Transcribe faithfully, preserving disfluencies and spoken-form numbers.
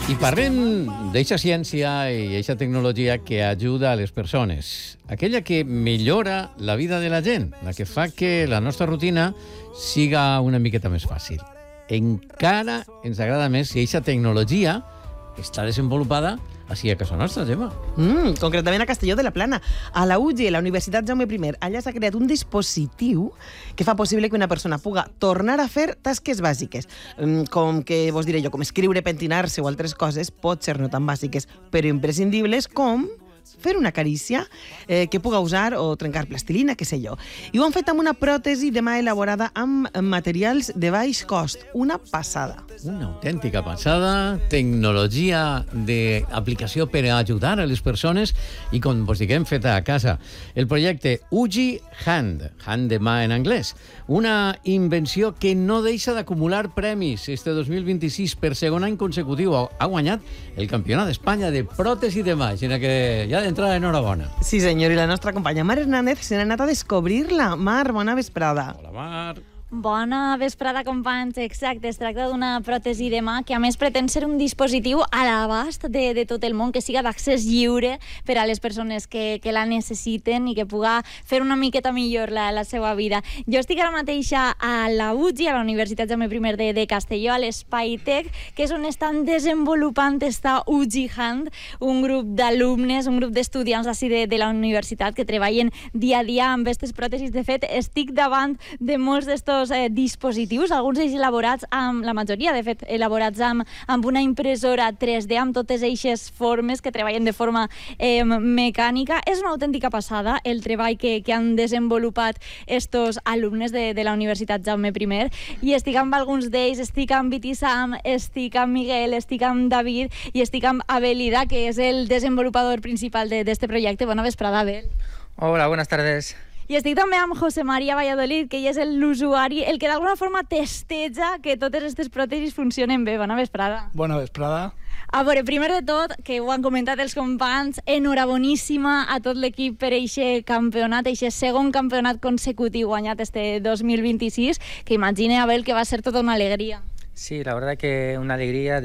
I parlem d'eixa ciència i eixa tecnologia que ajuda a les persones. Aquella que millora la vida de la gent, la que fa que la nostra rutina siga una miqueta més fàcil. Encara ens agrada més si eixa tecnologia està desenvolupada així a casa nostra, Gemma. Mm, concretament a Castelló de la Plana. A la U G, la Universitat Jaume I, allà s'ha creat un dispositiu que fa possible que una persona puga tornar a fer tasques bàsiques. Com que, vos diré jo, com escriure, pentinar-se o altres coses, pot ser no tan bàsiques, però imprescindibles com fer una carícia eh, que puga usar o trencar plastilina, què sé jo. I ho han fet amb una pròtesi de mà elaborada amb materials de baix cost. Una passada. Una autèntica passada, tecnologia d'aplicació per ajudar a les persones i, com vos diguem, feta a casa. El projecte U G Hand, hand de mà en anglès, una invenció que no deixa d'acumular premis. Este dos mil vint-i-sis, per segon any consecutiu, ha guanyat el Campionat d'Espanya de pròtesi de mà, així que ja d'entrada enhorabona. Sí, senyor, i la nostra companya Mar Hernández se n'ha anat a descobrir-la. Mar, bona vesprada. Hola, Mar. Bona vesprada, companys. Exacte, es tracta d'una pròtesi de mà que a més pretén ser un dispositiu a l'abast de, de tot el món, que siga d'accés lliure per a les persones que, que la necessiten i que puga fer una miqueta millor la, la seva vida. Jo estic ara mateix a la U G, a la Universitat Jaume I de, de Castelló, a l'Espai Tec, que és on estan desenvolupant esta U G Hand, un grup d'alumnes, un grup d'estudiants d'ací de, de la universitat que treballen dia a dia amb aquestes pròtesis. De fet, estic davant de molts d'estos Eh, dispositius, alguns d'ells elaborats amb, la majoria, de fet, elaborats amb, amb una impressora tres D, amb totes eixes formes que treballen de forma eh, mecànica. És una autèntica passada el treball que, que han desenvolupat estos alumnes de, de la Universitat Jaume I, i estic amb alguns d'ells, estic amb Vitisam, estic amb Miguel, estic amb David i estic amb Abelida, que és el desenvolupador principal d'este de, projecte. Bona vesprada, Abel. Hola, buenas tardes. I estic també amb José María Valladolid, que ell és l'usuari, el que d'alguna forma testeja que totes aquestes pròtesis funcionen bé. Bona vesprada. Bona vesprada. A veure, primer de tot, que ho han comentat els companys, enhoraboníssima a tot l'equip per eixe campionat, eixe segon campionat consecutiu guanyat este dos mil vint-i-sis, que imagine, Abel, que va ser tota una alegria. Sí, la verdad que una alegría.